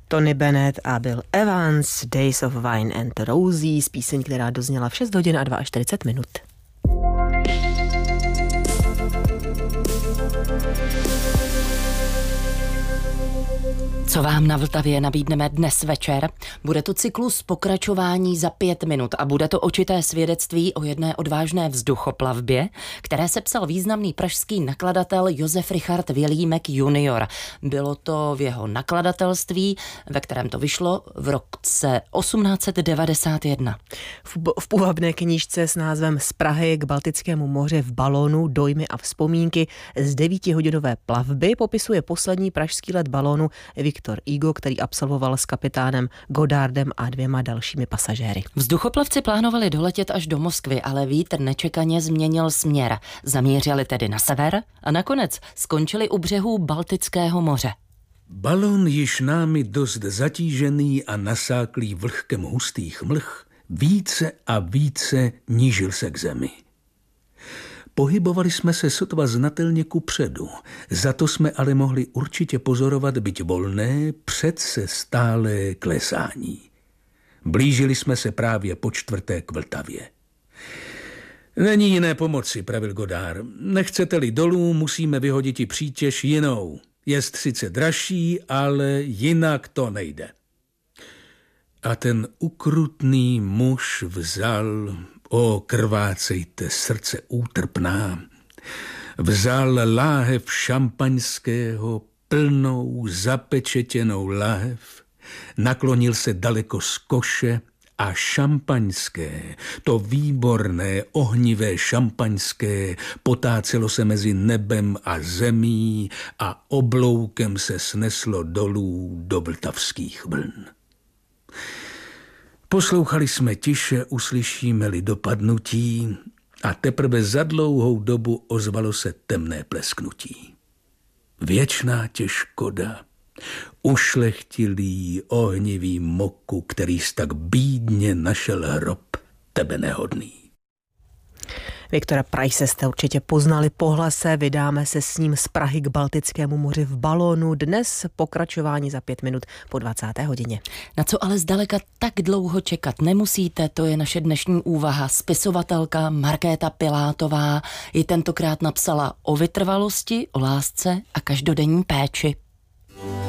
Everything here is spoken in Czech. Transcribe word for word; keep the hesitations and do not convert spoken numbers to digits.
Tony Bennett a Bill Evans, Days of Wine and Roses, píseň, která dozněla v šest hodin a čtyřicet dva minut. Co vám na Vltavě nabídneme dnes večer? Bude to cyklus pokračování za pět minut a bude to očité svědectví o jedné odvážné vzduchoplavbě, které sepsal významný pražský nakladatel Josef Richard Vilímek junior. Bylo to v jeho nakladatelství, ve kterém to vyšlo v roce osmnáct set devadesát jedna. V, v půvabné knížce s názvem Z Prahy k Baltickému moři v balónu dojmy a vzpomínky z devítihodinové plavby popisuje poslední pražský let balónu Viktor Igo, který absolvoval s kapitánem Godardem a dvěma dalšími pasažéry. Vzduchoplavci plánovali doletět až do Moskvy, ale vítr nečekaně změnil směr. Zamířili tedy na sever a nakonec skončili u břehů Baltického moře. Balon již námi dost zatížený a nasáklý vlhkem hustých mlh více a více nížil se k zemi. Pohybovali jsme se sotva znatelně kupředu, za to jsme ale mohli určitě pozorovat, byť volné, přece stálé klesání. Blížili jsme se právě po čtvrté k Vltavě. Není jiné pomoci, pravil Godard. Nechcete-li dolů, musíme vyhodit i přítěž jinou. Jest sice dražší, ale jinak to nejde. A ten ukrutný muž vzal... O, krvácejte, srdce útrpná, vzal láhev šampaňského, plnou zapečetěnou láhev, naklonil se daleko z koše a šampaňské, to výborné, ohnivé šampaňské, potácelo se mezi nebem a zemí a obloukem se sneslo dolů do vltavských vln. Poslouchali jsme tiše, uslyšíme-li dopadnutí a teprve za dlouhou dobu ozvalo se temné plesknutí. Věčná těžkoda, ušlechtilý ohnivý moku, který tak bídně našel hrob, tebe nehodný. Viktora Preisse jste určitě poznali po hlase, vydáme se s ním z Prahy k Baltickému moři v balónu. Dnes pokračování za pět minut po dvacáté hodině. Na co ale zdaleka tak dlouho čekat nemusíte, to je naše dnešní úvaha. Spisovatelka Markéta Pilátová ji tentokrát napsala o vytrvalosti, o lásce a každodenní péči.